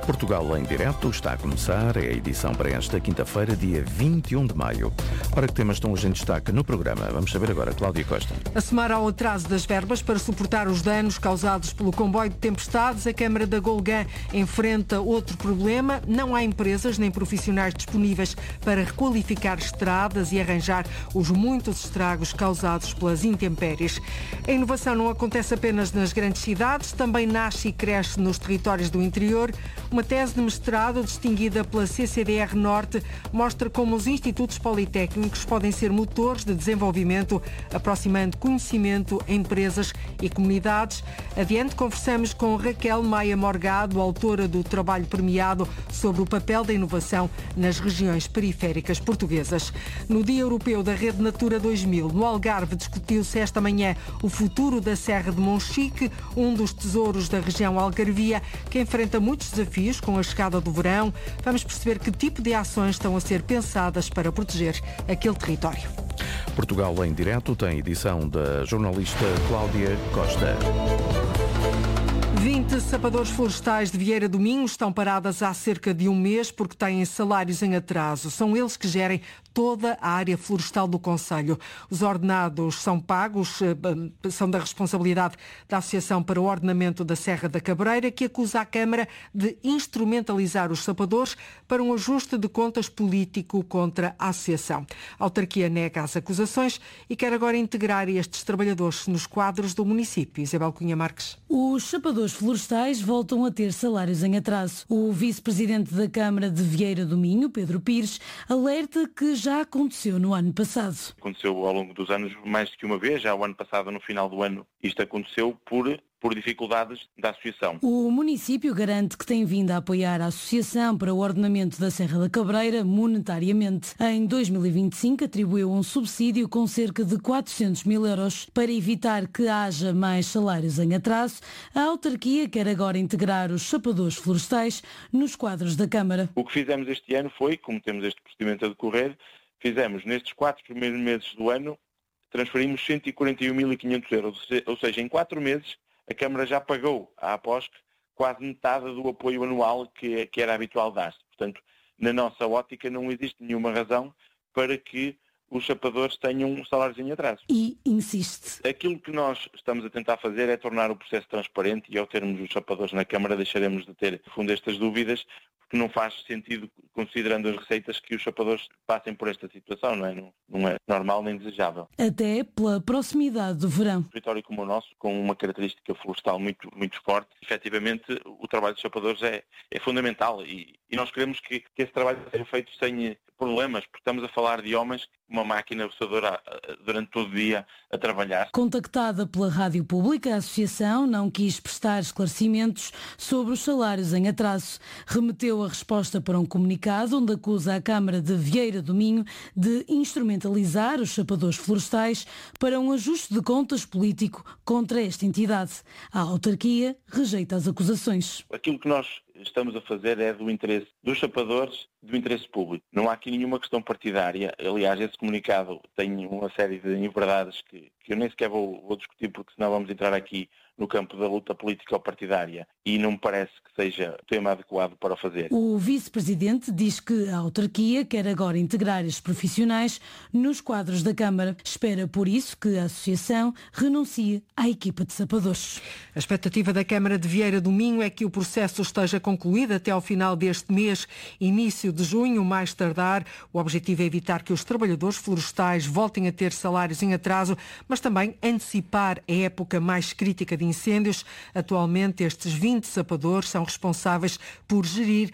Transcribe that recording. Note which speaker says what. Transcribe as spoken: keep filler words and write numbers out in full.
Speaker 1: Portugal em direto está a começar, é a edição para esta quinta-feira, dia vinte e um de maio. Ora, que temas estão hoje em destaque no programa? Vamos saber agora, Cláudia Costa.
Speaker 2: A somar ao atraso das verbas para suportar os danos causados pelo comboio de tempestades, a Câmara da Golgã enfrenta outro problema. Não há empresas nem profissionais disponíveis para requalificar estradas e arranjar os muitos estragos causados pelas intempéries. A inovação não acontece apenas nas grandes cidades, também nasce e cresce nos territórios do interior. Uma tese de mestrado distinguida pela C C D R Norte mostra como os institutos politécnicos podem ser motores de desenvolvimento, aproximando conhecimento a empresas e comunidades. Adiante, conversamos com Raquel Maia Morgado, autora do trabalho premiado sobre o papel da inovação nas regiões periféricas portuguesas. No Dia Europeu da Rede Natura dois mil, no Algarve, discutiu-se esta manhã o futuro da Serra de Monchique, um dos tesouros da região algarvia, que enfrenta muitos desafios com a chegada do verão. Vamos perceber que tipo de ações estão a ser pensadas para proteger aquele território.
Speaker 1: Portugal em direto tem edição da jornalista Cláudia Costa.
Speaker 2: vinte sapadores florestais de Vieira do Minho estão paradas há cerca de um mês porque têm salários em atraso. São eles que gerem toda a área florestal do concelho. Os ordenados são pagos, são da responsabilidade da Associação para o Ordenamento da Serra da Cabreira, que acusa a Câmara de instrumentalizar os sapadores para um ajuste de contas político contra a Associação. A autarquia nega as acusações e quer agora integrar estes trabalhadores nos quadros do município. Isabel Cunha Marques.
Speaker 3: Os sapadores florestais voltam a ter salários em atraso. O vice-presidente da Câmara de Vieira do Minho, Pedro Pires, alerta que já aconteceu no ano passado.
Speaker 4: Aconteceu ao longo dos anos mais do que uma vez, já o ano passado, no final do ano, isto aconteceu por... por dificuldades da Associação.
Speaker 3: O município garante que tem vindo a apoiar a Associação para o Ordenamento da Serra da Cabreira monetariamente. Em dois mil e vinte e cinco atribuiu um subsídio com cerca de quatrocentos mil euros para evitar que haja mais salários em atraso. A autarquia quer agora integrar os sapadores florestais nos quadros da Câmara.
Speaker 4: O que fizemos este ano foi, como temos este procedimento a decorrer, fizemos nestes quatro primeiros meses do ano, transferimos cento e quarenta e um mil e quinhentos euros, ou seja, em quatro meses, a Câmara já pagou à APOSC quase metade do apoio anual que, que era habitual dar-se. Portanto, na nossa ótica não existe nenhuma razão para que os sapadores tenham salários em atraso.
Speaker 3: E insiste.
Speaker 4: Aquilo que nós estamos a tentar fazer é tornar o processo transparente e ao termos os sapadores na Câmara deixaremos de ter, no fundo, estas dúvidas, porque não faz sentido, considerando as receitas, que os sapadores passem por esta situação, não é? Não, não é normal nem desejável.
Speaker 3: Até pela proximidade do verão.
Speaker 4: Um território como o nosso, com uma característica florestal muito, muito forte, efetivamente o trabalho dos sapadores é, é fundamental e, e nós queremos que, que esse trabalho seja feito sem problemas, porque estamos a falar de homens com uma máquina roçadora durante todo o dia a trabalhar.
Speaker 3: Contactada pela Rádio Pública, a Associação não quis prestar esclarecimentos sobre os salários em atraso. Remeteu a resposta para um comunicado onde acusa a Câmara de Vieira do Minho de instrumentalizar os sapadores florestais para um ajuste de contas político contra esta entidade. A autarquia rejeita as acusações.
Speaker 4: Aquilo que nós estamos a fazer é do interesse dos sapadores, do interesse público. Não há aqui nenhuma questão partidária. Aliás, esse comunicado tem uma série de inverdades que, que eu nem sequer vou, vou discutir, porque senão vamos entrar aqui no campo da luta política ou partidária e não me parece que seja o tema adequado para o fazer.
Speaker 3: O vice-presidente diz que a autarquia quer agora integrar estes profissionais nos quadros da Câmara. Espera, por isso, que a Associação renuncie à equipa de sapadores.
Speaker 2: A expectativa da Câmara de Vieira do Minho é que o processo esteja concluído até ao final deste mês, início de junho, mais tardar. O objetivo é evitar que os trabalhadores florestais voltem a ter salários em atraso, mas também antecipar a época mais crítica de incêndios. Atualmente, estes vinte sapadores são responsáveis por gerir